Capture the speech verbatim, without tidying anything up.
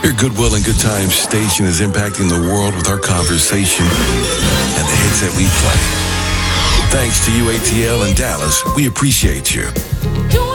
Your Goodwill and Good Times station is impacting the world with our conversation and the hits that we play. Thanks to U A T L in Dallas, we appreciate you.